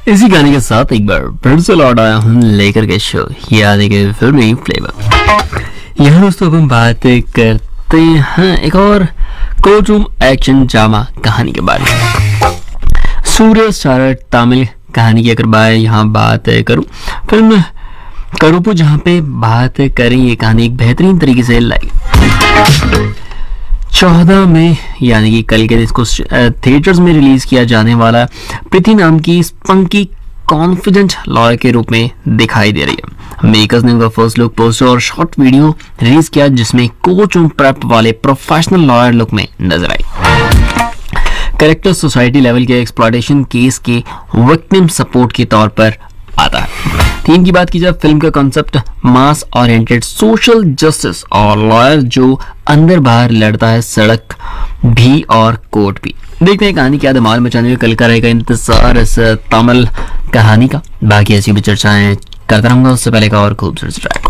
इसी गाने के साथ एक बार फिर से लौट आया हूँ लेकर के शो यानी कि फिल्मी फ्लेवर। यहाँ दोस्तों अब हम बात करते हैं एक और कोर्ट रूम एक्शन ड्रामा कहानी के बारे में। सूर्य स्टारर तमिल कहानी की अगर मैं यहाँ बात करूँ फिल्म करूपू, जहाँ पे बात करें ये कहानी एक बेहतरीन तरीके से लाई 14 मई यानी कि कल के दिन इसको थिएटर्स में रिलीज किया जाने वाला प्रीति नाम की स्पंकी कॉन्फिडेंट लॉयर के रूप में दिखाई दे रही है। मेकर्स ने उनका फर्स्ट लुक पोस्टर और शॉर्ट वीडियो रिलीज किया जिसमें कोच और प्रेप वाले प्रोफेशनल लॉयर लुक में नजर आई। कैरेक्टर सोसाइटी लेवल के एक्सप्लॉयटेशन केस के विक्टिम सपोर्ट के तौर पर आता है। थीम की बात की जाए फिल्म का कॉन्सेप्ट मास ओरिएंटेड सोशल जस्टिस और लॉयर जो अंदर बाहर लड़ता है, सड़क भी और कोर्ट भी। देखते हैं कहानी क्या धमाल मचाने में कल का रहेगा इंतजार इस तमिल कहानी का। बाकी ऐसी भी चर्चाएं करता रहूंगा, उससे पहले का और खूबसूरत ट्रैक।